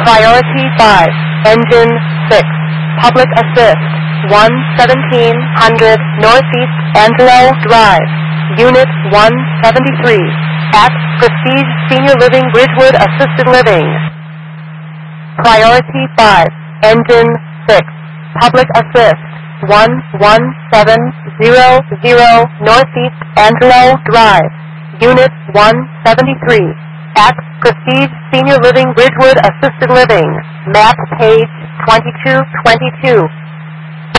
Priority 5, Engine 6, Public Assist, 1700 Northeast Angelo Drive, Unit 173, at Prestige Senior Living Bridgewood Assisted Living. Priority 5, Engine 6, Public Assist, 11700 Northeast Angelo Drive, Unit 173, at Prestige Senior Living Bridgewood Assisted Living, map page 2222.